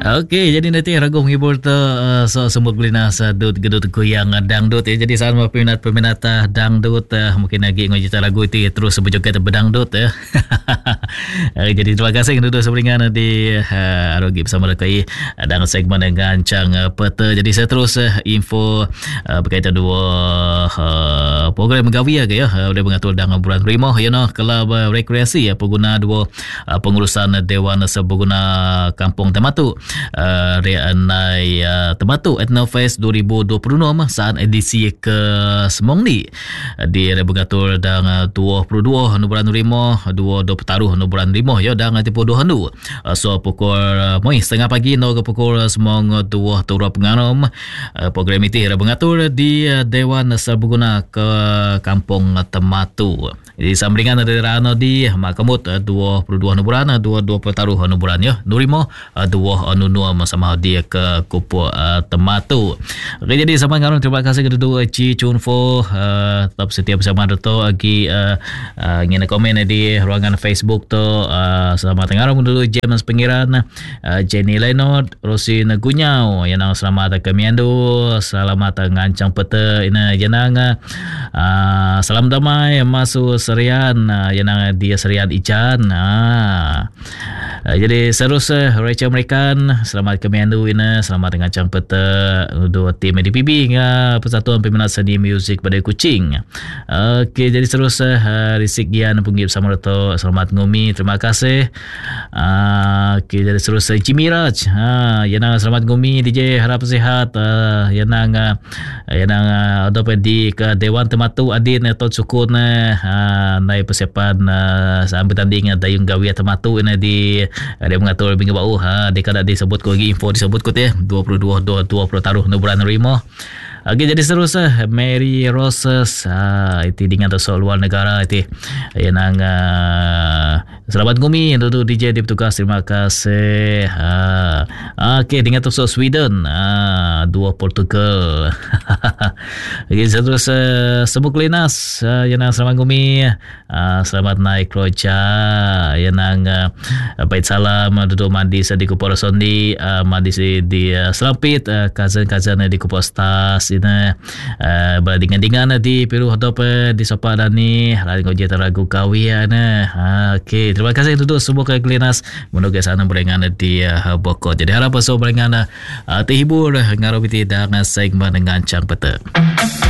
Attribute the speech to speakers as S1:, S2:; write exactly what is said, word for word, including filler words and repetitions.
S1: Okey, jadi nanti ragu menghibur tu uh, so semua gelina sadut gedut goyang dangdut ya. Jadi sama peminat-peminat uh, dangdut uh, mungkin lagi ngojita lagu itu ya, terus berjoget berdangdut ya. uh, jadi terima kasih duduk seberingan di uh, Arogi bersama Rekai uh, dan segmen dengan Cang uh, Peta. Jadi saya terus uh, info uh, berkaitan dua uh, program gawi ya ke ya. Uh, boleh mengatur dengan bulan Rimau ya noh kelab uh, rekreasi ya pengguna dua uh, pengurusan Dewan Serbaguna Kampung Tematu. Uh, Rianai uh, Tematu Etnofest dua ribu dua puluh enam saat edisi ke sembilan ni di Rebugatur dan uh, dua puluh dua no bulan Rimau dua dua petaruh no bulan Rimau ya dan tipu dua handu uh, so pukul uh, moi setengah pagi no ke pukul semong dua turun penganom uh, program itu Rebugatur di uh, Dewan Serbaguna ke Kampung Tematu. Jadi sambringan dari Rano di Makamut uh, dua puluh dua no bulan dua dua petaruh no bulan ya no Rimau uh, dua nunua sama dia ke Kupu uh, Tematu. Okay, jadi sama ngaron terima kasih kedua Ci Chunfo uh, tetap setia bersama Dato lagi uh, uh, ingin komen di ruangan Facebook tu uh, selamat ngaron dulu James Pengiran uh, Jenny Leonard Rosin Gunyau yang selamat ke Miandu selamat ngancang peta ina jenang uh, salam damai masuk serian uh, yang dia serian Ican uh, uh, jadi serus uh, Rachel American selamat ke Miandu ini selamat dengan Cang Peta dua tim D P B dengan Persatuan Peminat Seni Muzik Badai Kuching. Okey, jadi terus uh, Risik Gian punggip sama Dato selamat ngumi terima kasih. Uh, Okey, jadi terus uh, Cimiraj ha uh, yang selamat ngumi D J harap sihat uh, yang nang uh, yang nang uh, ada di ke Dewan Tematu Adin atau Sukun uh, naik persiapan uh, sambil tanding dayung gawi Tematu ini di uh, dia mengatur minggu bau ha dia kada disebut ko lagi info disebut ko teh dua puluh dua dua puluh taruh no bulan Rimau. Okey, jadi terus uh, Mary Roses ah itu dengan asal luar negara itu yang uh, selamat ngumi untuk D J di petugas terima kasih. Ha okey dengan terus Sweden ah dua Portugal. Okey, terus uh, semua klinas uh, yang selamat ngumi uh, selamat naik roja yang uh, baik salam duduk mandi di Kupar Sondi uh, mandi di uh, Selampit uh, kazan-kazan di Kupar Stas ini uh, berdingan-dingan di Peru Hodop di Sopa dan ni lagi ngojek ragu kawian uh, okey terima kasih duduk semua ke klinas menuju sana berengan di uh, Bokor. Jadi harap so berengan uh, terhibur ngarobiti dengan segmen dengan Cang Peta.